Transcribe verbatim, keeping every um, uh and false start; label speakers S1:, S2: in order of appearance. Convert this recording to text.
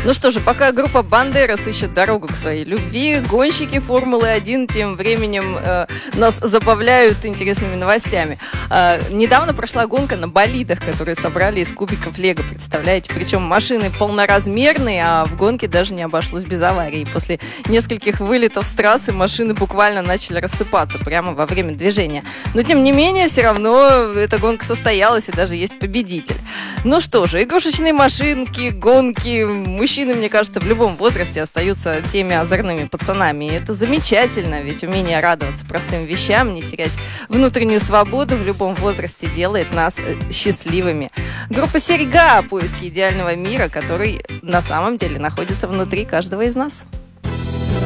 S1: Ну что же, пока группа Бандерас ищет дорогу к своей любви, гонщики Формулы один тем временем э, нас забавляют интересными новостями. Э, недавно прошла гонка на болидах, которые собрали из кубиков Лего, представляете? Причем машины полноразмерные, а в гонке даже не обошлось без аварий. После нескольких вылетов с трассы машины буквально начали рассыпаться прямо во время движения. Но тем не менее, все равно эта гонка состоялась, и даже есть победитель. Ну что же, игрушечные машинки, гонки, мужчины, мне кажется, в любом возрасте остаются теми озорными пацанами. И это замечательно, ведь умение радоваться простым вещам, не терять внутреннюю свободу в любом возрасте делает нас счастливыми. Группа Серьга — поиски идеального мира, который на самом деле находится внутри каждого из нас.